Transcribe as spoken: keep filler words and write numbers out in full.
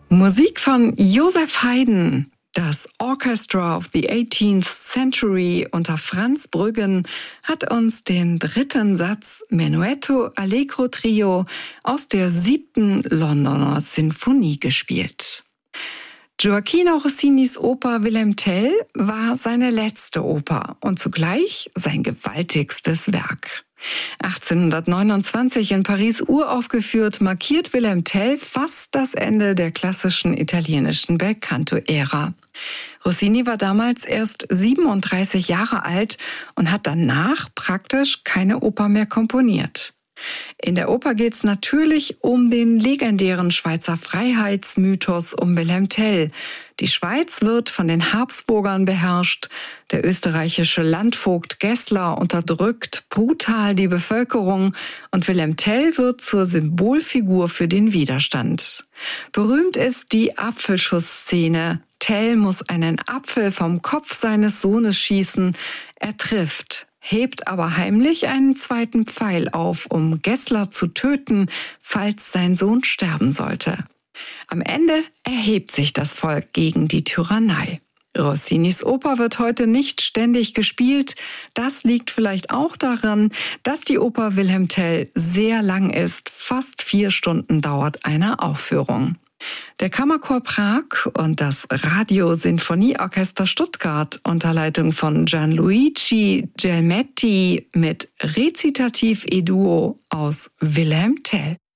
Musik von Joseph Haydn. Das Orchestra of the eighteenth Century unter Franz Brüggen hat uns den dritten Satz Menuetto Allegro Trio aus der siebten Londoner Sinfonie gespielt. Gioachino Rossinis Oper Wilhelm Tell war seine letzte Oper und zugleich sein gewaltigstes Werk. achtzehnhundertneunundzwanzig in Paris uraufgeführt, markiert Wilhelm Tell fast das Ende der klassischen italienischen Belcanto-Ära. Rossini war damals erst siebenunddreißig Jahre alt und hat danach praktisch keine Oper mehr komponiert. In der Oper geht es natürlich um den legendären Schweizer Freiheitsmythos um Wilhelm Tell. Die Schweiz wird von den Habsburgern beherrscht, der österreichische Landvogt Gessler unterdrückt brutal die Bevölkerung und Wilhelm Tell wird zur Symbolfigur für den Widerstand. Berühmt ist die Apfelschuss-Szene. Tell muss einen Apfel vom Kopf seines Sohnes schießen. Er trifft, hebt aber heimlich einen zweiten Pfeil auf, um Gessler zu töten, falls sein Sohn sterben sollte. Am Ende erhebt sich das Volk gegen die Tyrannei. Rossinis Oper wird heute nicht ständig gespielt. Das liegt vielleicht auch daran, dass die Oper Wilhelm Tell sehr lang ist. Fast vier Stunden dauert eine Aufführung. Der Kammerchor Prag und das Radio-Sinfonieorchester Stuttgart unter Leitung von Gianluigi Gelmetti mit Rezitativ-Eduo aus Wilhelm Tell.